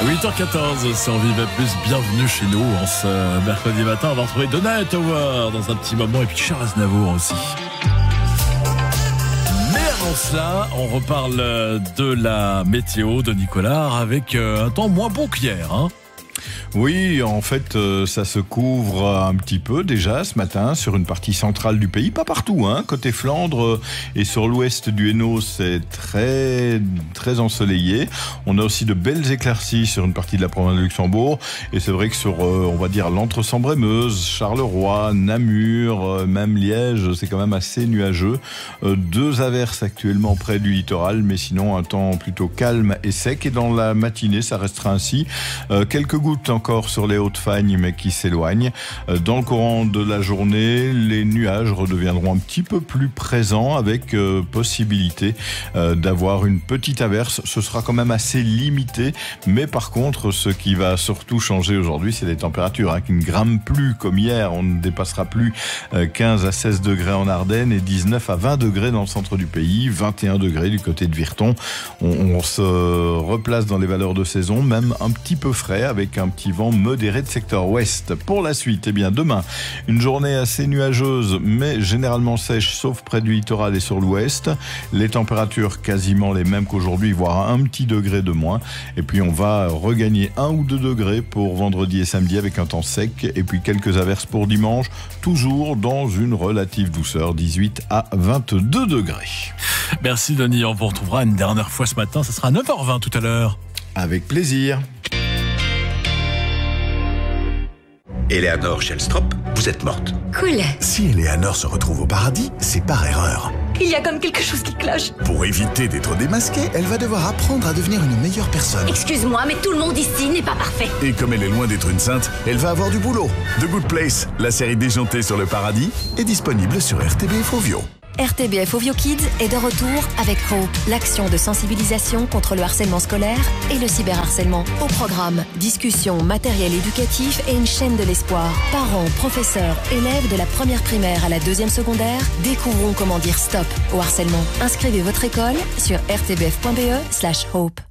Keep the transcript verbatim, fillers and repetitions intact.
huit heures quatorze sur Vive Plus, bienvenue chez nous en ce mercredi matin. On va retrouver Donna Hightower dans un petit moment et puis Charles Aznavour aussi. Mais avant cela, on reparle de la météo de Nicolas avec un temps moins bon qu'hier, hein. Oui, en fait, euh, ça se couvre un petit peu déjà ce matin sur une partie centrale du pays, pas partout, hein. Côté Flandre euh, et sur l'ouest du Hainaut, c'est très très ensoleillé. On a aussi de belles éclaircies sur une partie de la province de Luxembourg, et c'est vrai que sur, euh, on va dire, l'Entre-Sambre-et-Meuse, Charleroi, Namur, euh, même Liège, c'est quand même assez nuageux. Euh, deux averses actuellement près du littoral, mais sinon un temps plutôt calme et sec. Et dans la matinée, ça restera ainsi. Euh, quelques gouttes encore sur les Hautes-Fagnes, mais qui s'éloignent. Dans le courant de la journée, les nuages redeviendront un petit peu plus présents avec euh, possibilité euh, d'avoir une petite averse. Ce sera quand même assez limité, mais par contre, ce qui va surtout changer aujourd'hui, c'est les températures, hein, qui ne grimpent plus comme hier. On ne dépassera plus euh, quinze à seize degrés en Ardennes et dix-neuf à vingt degrés dans le centre du pays, vingt et un degrés du côté de Virton. On, on se replace dans les valeurs de saison, même un petit peu frais avec un petit vent modéré de secteur ouest. Pour la suite, eh bien demain, une journée assez nuageuse, mais généralement sèche, sauf près du littoral et sur l'ouest. Les températures quasiment les mêmes qu'aujourd'hui, voire un petit degré de moins. Et puis on va regagner un ou deux degrés pour vendredi et samedi avec un temps sec. Et puis quelques averses pour dimanche, toujours dans une relative douceur, dix-huit à vingt-deux degrés. Merci Denis, on vous retrouvera une dernière fois ce matin, ça sera à neuf heures vingt tout à l'heure. Avec plaisir. Eleanor Shellstrop, vous êtes morte. Cool. Si Eleanor se retrouve au paradis, c'est par erreur. Il y a comme quelque chose qui cloche. Pour éviter d'être démasquée, elle va devoir apprendre à devenir une meilleure personne. Excuse-moi, mais tout le monde ici n'est pas parfait. Et comme elle est loin d'être une sainte, elle va avoir du boulot. The Good Place, la série déjantée sur le paradis, est disponible sur R T B F Ovio. R T B F Ovio Kids est de retour avec Hope, l'action de sensibilisation contre le harcèlement scolaire et le cyberharcèlement. Au programme, discussions, matériel éducatif et une chaîne de l'espoir. Parents, professeurs, élèves de la première primaire à la deuxième secondaire, découvrons comment dire stop au harcèlement. Inscrivez votre école sur r t b f point b e slash hope.